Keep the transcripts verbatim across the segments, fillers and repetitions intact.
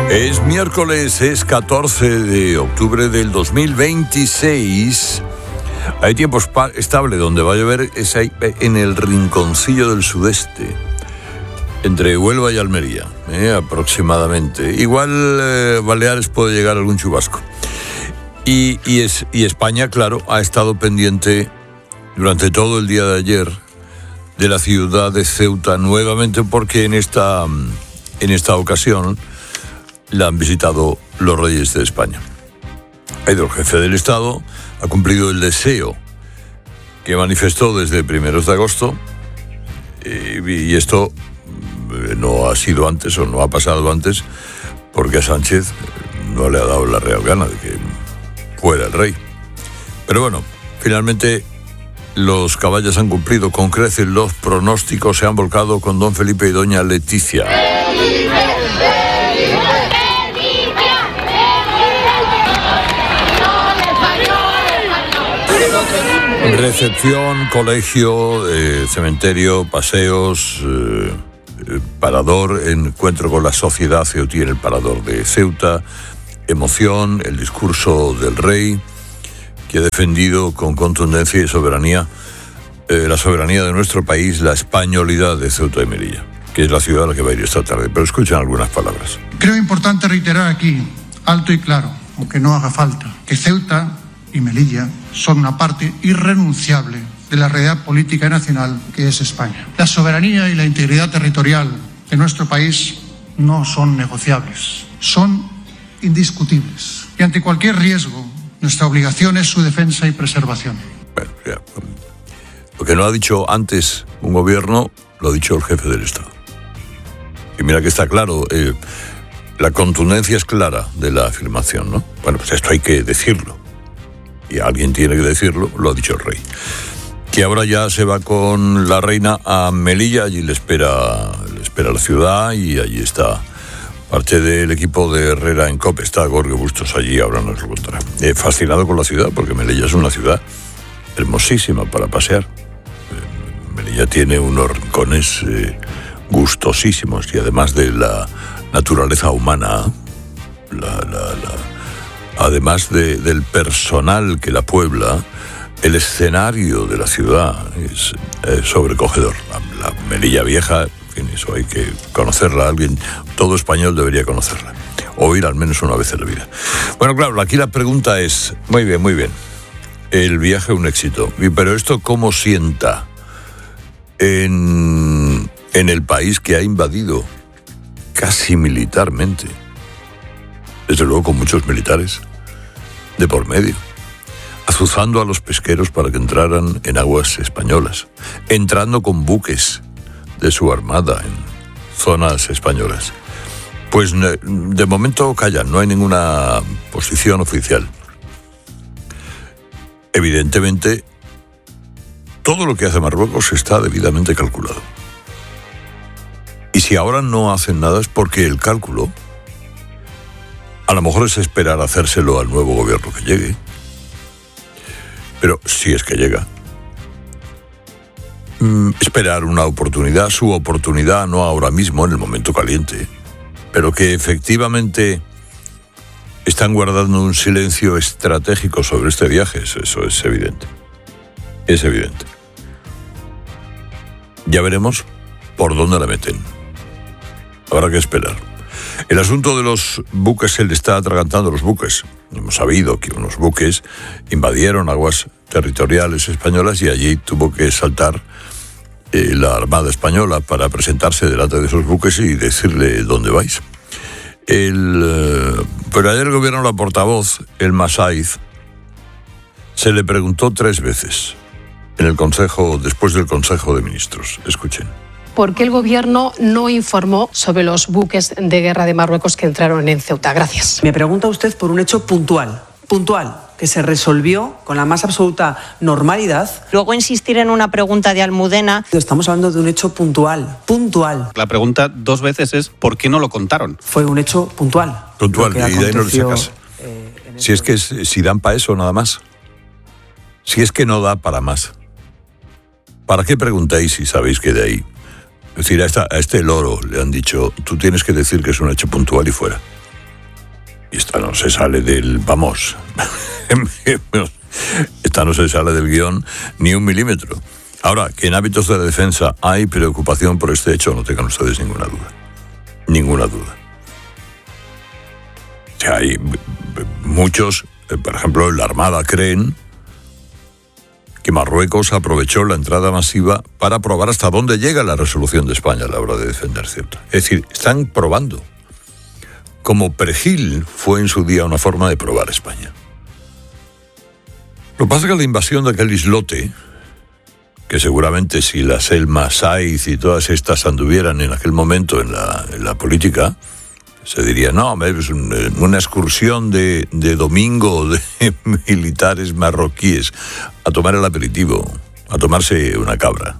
Es miércoles, es catorce de octubre del dos mil veintiséis. Hay tiempo estable, donde va a llover es ahí, en el rinconcillo del sudeste, entre Huelva y Almería, eh, aproximadamente. Igual eh, Baleares puede llegar algún chubasco. Y, y, es, y España, claro, ha estado pendiente durante todo el día de ayer de la ciudad de Ceuta nuevamente, porque en esta, en esta ocasión la han visitado los reyes de España. Ha ido el jefe del Estado, ha cumplido el deseo que manifestó desde primeros de agosto, y, y esto no ha sido antes o no ha pasado antes, porque a Sánchez no le ha dado la real gana de que fuera el rey. Pero bueno, finalmente los caballos han cumplido con creces los pronósticos, se han volcado con don Felipe y doña Leticia. Recepción, colegio, eh, cementerio, paseos, eh, parador, encuentro con la sociedad ceutí en el parador de Ceuta, emoción, el discurso del rey, que ha defendido con contundencia y soberanía eh, la soberanía de nuestro país, la españolidad de Ceuta y Melilla, que es la ciudad a la que va a ir esta tarde. Pero escuchen algunas palabras. Creo importante reiterar aquí, alto y claro, aunque no haga falta, que Ceuta y Melilla son una parte irrenunciable de la realidad política y nacional que es España. La soberanía y la integridad territorial de nuestro país no son negociables, son indiscutibles. Y ante cualquier riesgo, nuestra obligación es su defensa y preservación. Bueno, ya, lo que no ha dicho antes un gobierno, lo ha dicho el jefe del Estado. Y mira que está claro, eh, la contundencia es clara de la afirmación, ¿no? Bueno, pues esto hay que decirlo. Y alguien tiene que decirlo, lo ha dicho el rey. Que ahora ya se va con la reina a Melilla, allí le espera, le espera la ciudad y allí está parte del equipo de Herrera en COPE. Está Gorgo Bustos allí, ahora nos lo contará. Eh, fascinado con la ciudad, porque Melilla es una ciudad hermosísima para pasear. Eh, Melilla tiene unos rincones eh, gustosísimos y además de la naturaleza humana, la... la, la además de, del personal que la puebla, el escenario de la ciudad es, es sobrecogedor. La, la Melilla Vieja, en fin, eso hay que conocerla. Alguien, todo español debería conocerla, o ir al menos una vez en la vida. Bueno, claro, aquí la pregunta es, muy bien, muy bien, el viaje un éxito, pero ¿esto cómo sienta en, en el país que ha invadido casi militarmente? Desde luego con muchos militares de por medio, azuzando a los pesqueros para que entraran en aguas españolas, entrando con buques de su armada en zonas españolas. Pues de momento callan, no hay ninguna posición oficial. Evidentemente, todo lo que hace Marruecos está debidamente calculado. Y si ahora no hacen nada es porque el cálculo a lo mejor es esperar hacérselo al nuevo gobierno que llegue. Pero si es que llega. Mm, esperar una oportunidad, su oportunidad, no ahora mismo, en el momento caliente, pero que efectivamente están guardando un silencio estratégico sobre este viaje, eso, eso es evidente. Es evidente. Ya veremos por dónde la meten. Habrá que esperar. El asunto de los buques se le está atragantando a los buques. Hemos sabido que unos buques invadieron aguas territoriales españolas y allí tuvo que saltar eh, la Armada Española para presentarse delante de esos buques y decirle dónde vais. El, eh, pero ayer el gobierno, la portavoz, el Masaiz, se le preguntó tres veces en el Consejo, después del Consejo de Ministros. Escuchen. ¿Por qué el Gobierno no informó sobre los buques de guerra de Marruecos que entraron en Ceuta? Gracias. Me pregunta usted por un hecho puntual, puntual, que se resolvió con la más absoluta normalidad. Luego insistir en una pregunta de Almudena. Estamos hablando de un hecho puntual, puntual. La pregunta dos veces es ¿por qué no lo contaron? Fue un hecho puntual. Puntual, y de ahí no le sacas. Eh, si es que es, si dan para eso nada más. Si es que no da para más. ¿Para qué preguntáis si sabéis que de ahí? Es decir, a, esta, a este loro le han dicho, tú tienes que decir que es un hecho puntual y fuera. Y esta no se sale del... Vamos. Esta no se sale del guión ni un milímetro. Ahora, que en ámbitos de la defensa hay preocupación por este hecho, no tengan ustedes ninguna duda. Ninguna duda. O sea, hay muchos, por ejemplo, en la Armada creen que Marruecos aprovechó la entrada masiva para probar hasta dónde llega la resolución de España a la hora de defender Ceuta. Es decir, están probando. Como Perejil fue en su día una forma de probar España. Lo que pasa es que la invasión de aquel islote, que seguramente si la Selma Saiz y todas estas anduvieran en aquel momento en la, en la política, se diría, no, es una excursión de, de domingo de militares marroquíes a tomar el aperitivo, a tomarse una cabra.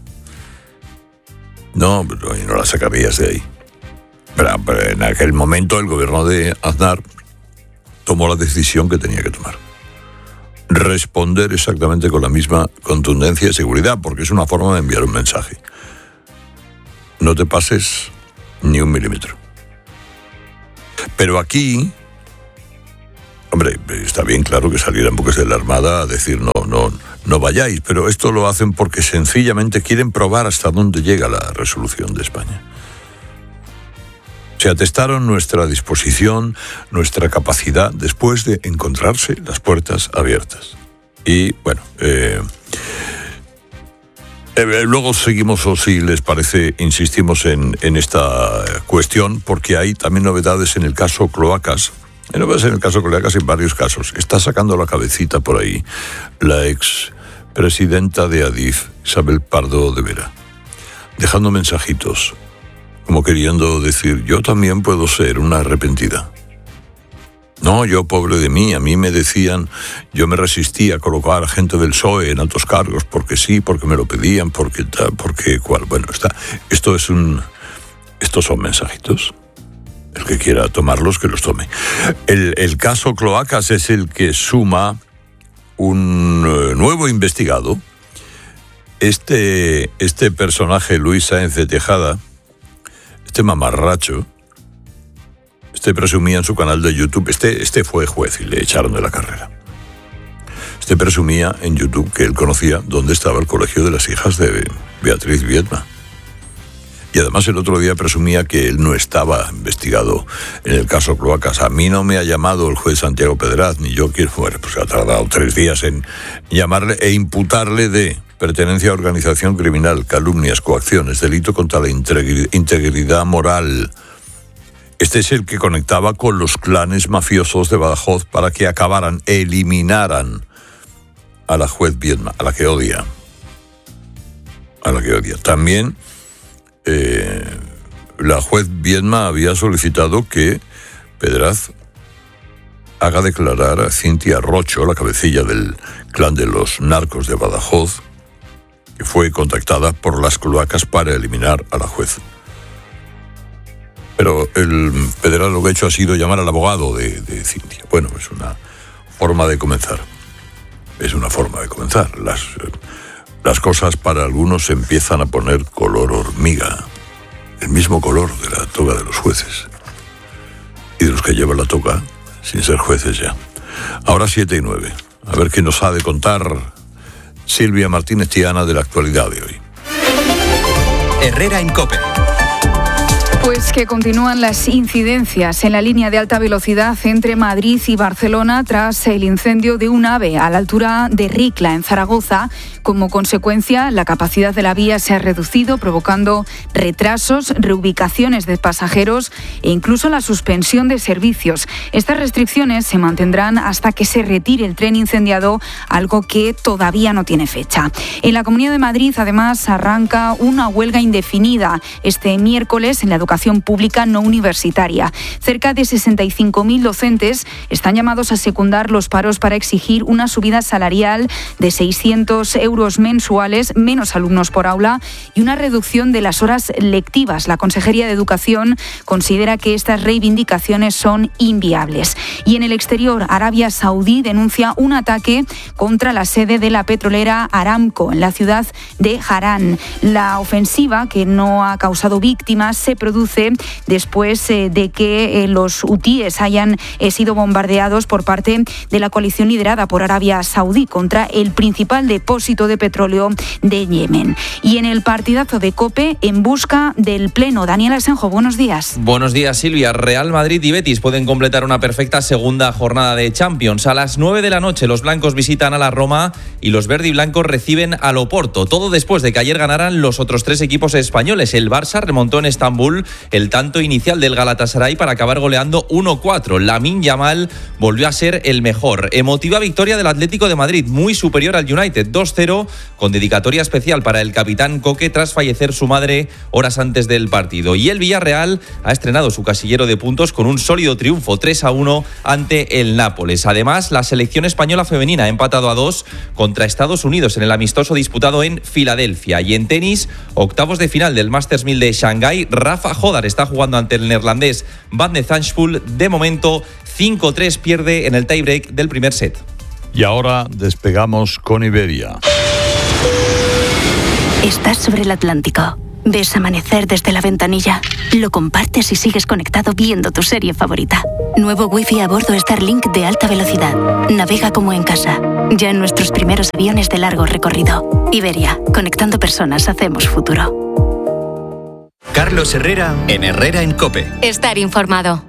No, pero no la sacarías de ahí. Pero, pero en aquel momento el gobierno de Aznar tomó la decisión que tenía que tomar. Responder exactamente con la misma contundencia y seguridad, porque es una forma de enviar un mensaje. No te pases ni un milímetro. Pero aquí, hombre, está bien claro que salieran buques de la Armada a decir no, no, no vayáis, pero esto lo hacen porque sencillamente quieren probar hasta dónde llega la resolución de España. Se atestaron nuestra disposición, nuestra capacidad, después de encontrarse las puertas abiertas. Y, bueno, eh, eh, luego seguimos, o si les parece, insistimos en, en esta cuestión, porque hay también novedades en el caso Cloacas. Hay novedades en el caso Cloacas en varios casos. Está sacando la cabecita por ahí la ex presidenta de Adif, Isabel Pardo de Vera, dejando mensajitos, como queriendo decir, yo también puedo ser una arrepentida. No, yo pobre de mí, a mí me decían, yo me resistía a colocar a gente del P S O E en altos cargos, porque sí, porque me lo pedían, porque tal, porque cual. Bueno, está, esto es un, estos son mensajitos. El que quiera tomarlos, que los tome. El, el caso Cloacas es el que suma un uh, nuevo investigado. Este, este personaje, Luis Sáenz de Tejada, este mamarracho, este presumía en su canal de YouTube, este, este fue juez y le echaron de la carrera. Este presumía en YouTube que él conocía dónde estaba el colegio de las hijas de Beatriz Viedma. Y además el otro día presumía que él no estaba investigado en el caso Cloacas. A mí no me ha llamado el juez Santiago Pedraz, ni yo quiero, bueno, pues ha tardado tres días en llamarle e imputarle de pertenencia a organización criminal, calumnias, coacciones, delito contra la integridad moral. Este es el que conectaba con los clanes mafiosos de Badajoz para que acabaran, eliminaran a la juez Viedma, a la que odia. A la que odia. También eh, la juez Viedma había solicitado que Pedraz haga declarar a Cintia Rocho, la cabecilla del clan de los narcos de Badajoz, que fue contactada por las Cloacas para eliminar a la juez. Pero el Pedraz lo que ha hecho ha sido llamar al abogado de, de Cintia. Bueno, es una forma de comenzar. Es una forma de comenzar. Las, las cosas para algunos se empiezan a poner color hormiga. El mismo color de la toga de los jueces. Y de los que llevan la toga sin ser jueces ya. Ahora siete y nueve. A ver qué nos ha de contar Silvia Martínez Tiana de la actualidad de hoy. Herrera en COPE. Pues que continúan las incidencias en la línea de alta velocidad entre Madrid y Barcelona tras el incendio de un AVE a la altura de Ricla, en Zaragoza. Como consecuencia, la capacidad de la vía se ha reducido, provocando retrasos, reubicaciones de pasajeros e incluso la suspensión de servicios. Estas restricciones se mantendrán hasta que se retire el tren incendiado, algo que todavía no tiene fecha. En la Comunidad de Madrid, además, arranca una huelga indefinida este miércoles en la educación pública no universitaria. Cerca de sesenta y cinco mil docentes están llamados a secundar los paros para exigir una subida salarial de seiscientos euros mensuales, menos alumnos por aula y una reducción de las horas lectivas. La Consejería de Educación considera que estas reivindicaciones son inviables. Y en el exterior, Arabia Saudí denuncia un ataque contra la sede de la petrolera Aramco en la ciudad de Harán. La ofensiva, que no ha causado víctimas, se produce produce después eh, de que eh, los hutíes hayan eh, sido bombardeados por parte de la coalición liderada por Arabia Saudí contra el principal depósito de petróleo de Yemen. Y en el partidazo de COPE, en busca del pleno. Daniel Asenjo, buenos días. Buenos días, Silvia. Real Madrid y Betis pueden completar una perfecta segunda jornada de Champions. A las nueve de la noche los blancos visitan a la Roma y los verde y blancos reciben al Oporto. Todo después de que ayer ganaran los otros tres equipos españoles. El Barça remontó en Estambul el tanto inicial del Galatasaray para acabar goleando uno cuatro. Lamine Yamal volvió a ser el mejor. Emotiva victoria del Atlético de Madrid, muy superior al United, dos cero, con dedicatoria especial para el capitán Coque tras fallecer su madre horas antes del partido. Y el Villarreal ha estrenado su casillero de puntos con un sólido triunfo tres a uno ante el Nápoles. Además, la selección española femenina ha empatado a dos contra Estados Unidos en el amistoso disputado en Filadelfia. Y en tenis, octavos de final del Masters mil de Shanghái, Rafa Jodar está jugando ante el neerlandés Van de Zandschulp. De momento, cinco tres, pierde en el tiebreak del primer set. Y ahora despegamos con Iberia. Estás sobre el Atlántico. Ves amanecer desde la ventanilla. Lo compartes y sigues conectado viendo tu serie favorita. Nuevo wifi a bordo Starlink de alta velocidad. Navega como en casa. Ya en nuestros primeros aviones de largo recorrido. Iberia, conectando personas hacemos futuro. Carlos Herrera en Herrera en COPE. Estar informado.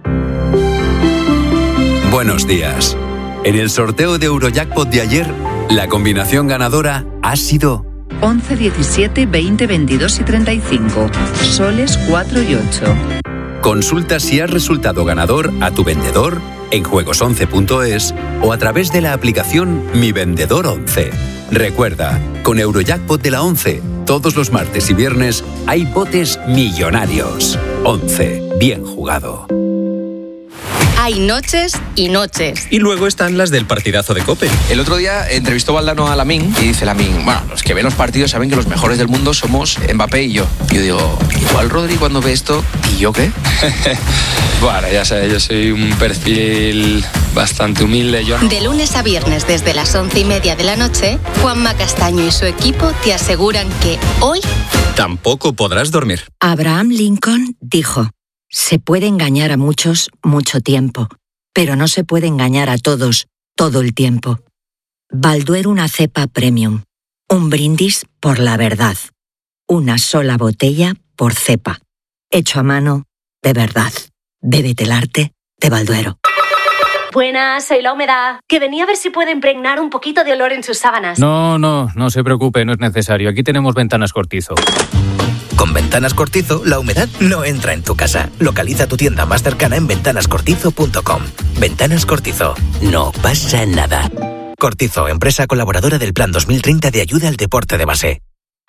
Buenos días. En el sorteo de Eurojackpot de ayer, la combinación ganadora ha sido once, diecisiete, veinte, veintidós y treinta y cinco. Soles cuatro y ocho. Consulta si has resultado ganador a tu vendedor en juegos once punto es o a través de la aplicación Mi Vendedor once. Recuerda, con Eurojackpot de la once, todos los martes y viernes hay botes millonarios. once. Bien jugado. Hay noches y noches. Y luego están las del partidazo de COPE. El otro día entrevistó Valdano a Lamine y dice Lamine, bueno, los que ven los partidos saben que los mejores del mundo somos Mbappé y yo. Yo digo, igual Rodri cuando ve esto, ¿y yo qué? Bueno, ya sabes, yo soy un perfil bastante humilde. Yo... De lunes a viernes desde las once y media de la noche, Juanma Castaño y su equipo te aseguran que hoy tampoco podrás dormir. Abraham Lincoln dijo: se puede engañar a muchos mucho tiempo, pero no se puede engañar a todos todo el tiempo. Balduero, una cepa premium. Un brindis por la verdad. Una sola botella por cepa. Hecho a mano, de verdad. Bébete el arte de Balduero. Buenas, soy La Humedad, que venía a ver si puede impregnar un poquito de olor en sus sábanas. No, no, no se preocupe, no es necesario. Aquí tenemos Ventanas Cortizo. Con Ventanas Cortizo, la humedad no entra en tu casa. Localiza tu tienda más cercana en ventanas cortizo punto com. Ventanas Cortizo. No pasa nada. Cortizo, empresa colaboradora del Plan dos mil treinta de ayuda al deporte de base.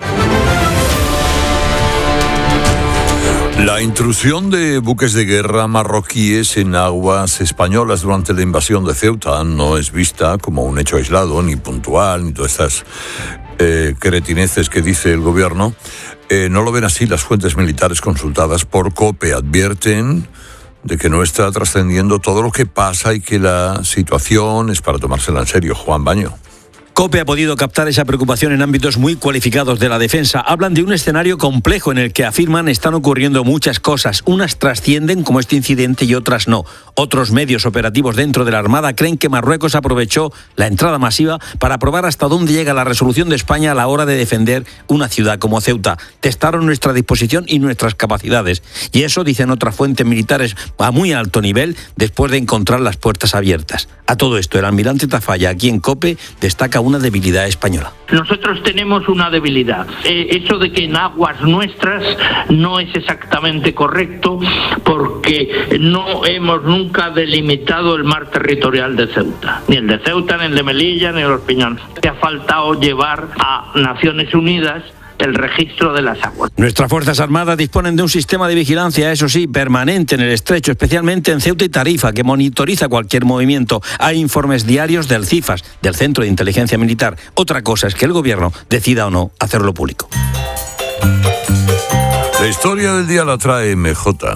La intrusión de buques de guerra marroquíes en aguas españolas durante la invasión de Ceuta no es vista como un hecho aislado, ni puntual, ni todas estas eh, cretineces que dice el gobierno. Eh, no lo ven así las fuentes militares consultadas por COPE. Advierten de que no está trascendiendo todo lo que pasa y que la situación es para tomársela en serio. Juan Baño. COPE ha podido captar esa preocupación en ámbitos muy cualificados de la defensa. Hablan de un escenario complejo en el que afirman están ocurriendo muchas cosas. Unas trascienden como este incidente y otras no. Otros medios operativos dentro de la Armada creen que Marruecos aprovechó la entrada masiva para probar hasta dónde llega la resolución de España a la hora de defender una ciudad como Ceuta. Testaron nuestra disposición y nuestras capacidades. Y eso, dicen otras fuentes militares a muy alto nivel, después de encontrar las puertas abiertas. A todo esto, el almirante Tafalla, aquí en COPE, destaca una debilidad española. Nosotros tenemos una debilidad. Eh, eso de que en aguas nuestras no es exactamente correcto, porque no hemos nunca delimitado el mar territorial de Ceuta. Ni el de Ceuta, ni el de Melilla, ni el de Los Piñones. Ha faltado llevar a Naciones Unidas el registro de las aguas. Nuestras Fuerzas Armadas disponen de un sistema de vigilancia, eso sí, permanente en el estrecho, especialmente en Ceuta y Tarifa, que monitoriza cualquier movimiento. Hay informes diarios del CIFAS, del Centro de Inteligencia Militar. Otra cosa es que el gobierno decida o no hacerlo público. La historia del día la trae M J.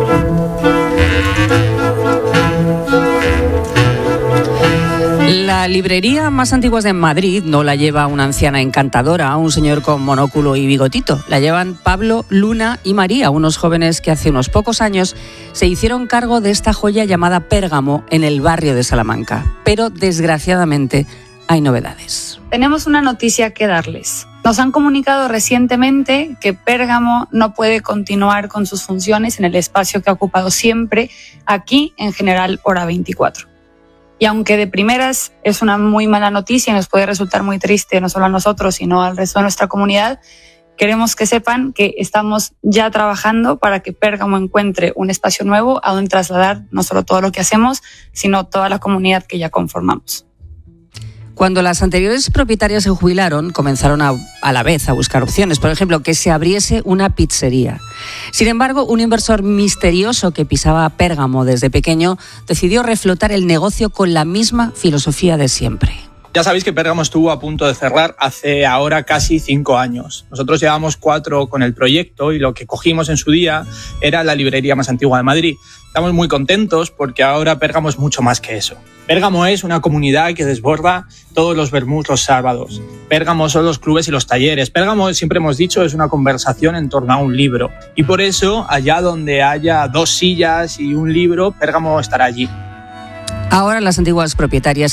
La librería más antigua de Madrid no la lleva una anciana encantadora, un señor con monóculo y bigotito. La llevan Pablo, Luna y María, unos jóvenes que hace unos pocos años se hicieron cargo de esta joya llamada Pérgamo en el barrio de Salamanca. Pero desgraciadamente hay novedades. Tenemos una noticia que darles. Nos han comunicado recientemente que Pérgamo no puede continuar con sus funciones en el espacio que ha ocupado siempre aquí en General Hora veinticuatro. Y aunque de primeras es una muy mala noticia y nos puede resultar muy triste no solo a nosotros sino al resto de nuestra comunidad, queremos que sepan que estamos ya trabajando para que Pérgamo encuentre un espacio nuevo a donde trasladar no solo todo lo que hacemos, sino toda la comunidad que ya conformamos. Cuando las anteriores propietarias se jubilaron, comenzaron a, a la vez a buscar opciones. Por ejemplo, que se abriese una pizzería. Sin embargo, un inversor misterioso que pisaba Pérgamo desde pequeño decidió reflotar el negocio con la misma filosofía de siempre. Ya sabéis que Pérgamo estuvo a punto de cerrar hace ahora casi cinco años. Nosotros llevamos cuatro con el proyecto y lo que cogimos en su día era la librería más antigua de Madrid. Estamos muy contentos porque ahora Pérgamo es mucho más que eso. Pérgamo es una comunidad que desborda todos los vermús los sábados. Pérgamo son los clubes y los talleres. Pérgamo, siempre hemos dicho, es una conversación en torno a un libro. Y por eso, allá donde haya dos sillas y un libro, Pérgamo estará allí. Ahora las antiguas propietarias